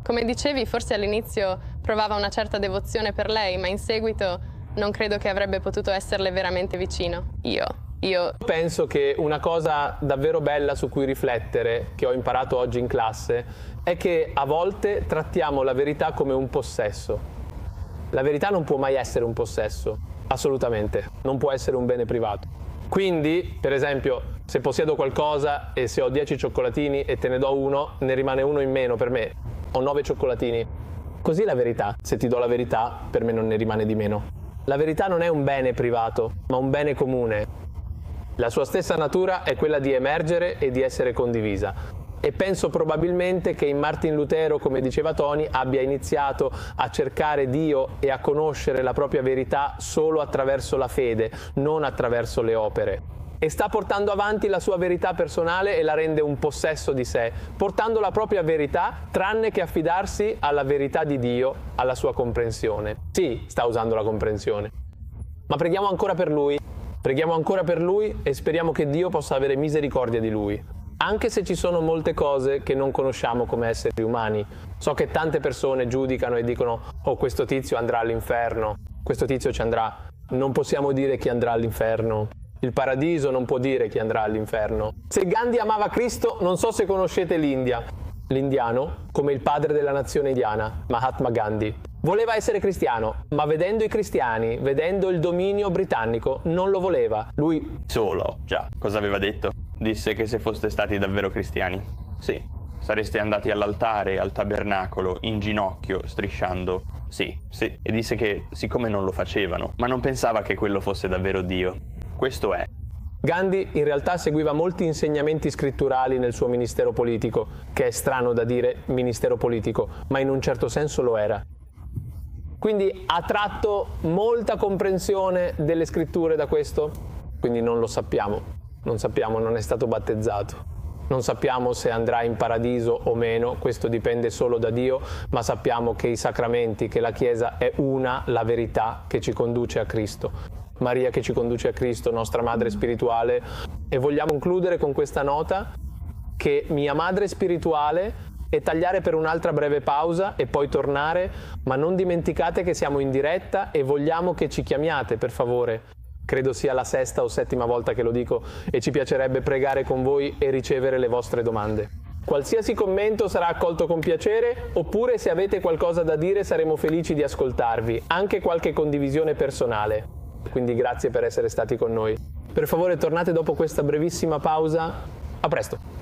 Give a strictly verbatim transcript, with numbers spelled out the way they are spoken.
Come dicevi, forse all'inizio provava una certa devozione per lei, ma in seguito non credo che avrebbe potuto esserle veramente vicino. Io, io... Penso che una cosa davvero bella su cui riflettere, che ho imparato oggi in classe, è che a volte trattiamo la verità come un possesso. La verità non può mai essere un possesso, assolutamente, non può essere un bene privato. Quindi, per esempio, se possiedo qualcosa e se ho dieci cioccolatini e te ne do uno, ne rimane uno in meno per me. Ho nove cioccolatini. Così la verità. Se ti do la verità, per me non ne rimane di meno. La verità non è un bene privato, ma un bene comune. La sua stessa natura è quella di emergere e di essere condivisa. E penso probabilmente che in Martin Lutero, come diceva Tony, abbia iniziato a cercare Dio e a conoscere la propria verità solo attraverso la fede, non attraverso le opere. E sta portando avanti la sua verità personale e la rende un possesso di sé, portando la propria verità tranne che affidarsi alla verità di Dio, alla sua comprensione. Sì, sta usando la comprensione. Ma preghiamo ancora per lui, preghiamo ancora per lui e speriamo che Dio possa avere misericordia di lui. Anche se ci sono molte cose che non conosciamo come esseri umani. So che tante persone giudicano e dicono: oh, questo tizio andrà all'inferno, questo tizio ci andrà. Non possiamo dire chi andrà all'inferno. Il paradiso non può dire chi andrà all'inferno. Se Gandhi amava Cristo, non so se conoscete l'India. L'indiano, come il padre della nazione indiana, Mahatma Gandhi. Voleva essere cristiano, ma vedendo i cristiani, vedendo il dominio britannico, non lo voleva. Lui... Solo, già. Cosa aveva detto? Disse che se foste stati davvero cristiani, sì, sareste andati all'altare, al tabernacolo, in ginocchio, strisciando. Sì, sì. E disse che siccome non lo facevano, ma non pensava che quello fosse davvero Dio. Questo è. Gandhi in realtà seguiva molti insegnamenti scritturali nel suo ministero politico, che è strano da dire ministero politico, ma in un certo senso lo era. Quindi ha tratto molta comprensione delle scritture da questo? Quindi non lo sappiamo. Non sappiamo, non è stato battezzato. Non sappiamo se andrà in paradiso o meno, questo dipende solo da Dio, ma sappiamo che i sacramenti, che la Chiesa è una, la verità che ci conduce a Cristo. Maria che ci conduce a Cristo, nostra madre spirituale. E vogliamo concludere con questa nota, che mia madre spirituale, e tagliare per un'altra breve pausa e poi tornare, ma non dimenticate che siamo in diretta e vogliamo che ci chiamiate, per favore. Credo sia la sesta o settima volta che lo dico e ci piacerebbe pregare con voi e ricevere le vostre domande. Qualsiasi commento sarà accolto con piacere, oppure se avete qualcosa da dire saremo felici di ascoltarvi, anche qualche condivisione personale. Quindi grazie per essere stati con noi. Per favore tornate dopo questa brevissima pausa. A presto!